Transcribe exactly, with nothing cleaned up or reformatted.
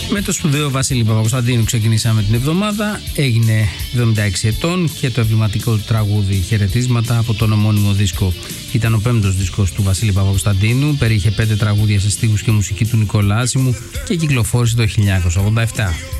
Με το σπουδαίο Βασίλη Παπακοσταντίνου ξεκινήσαμε την εβδομάδα. Έγινε εβδομήντα έξι ετών και το εμβληματικό του τραγούδι «Χαιρετίσματα» από τον ομώνυμο δίσκο. Ήταν ο πέμπτος δίσκος του Βασίλη Παπακοσταντίνου, περιείχε πέντε τραγούδια σε στίχους και μουσική του Νικόλα Άσημου και κυκλοφόρησε το χίλια εννιακόσια ογδόντα επτά.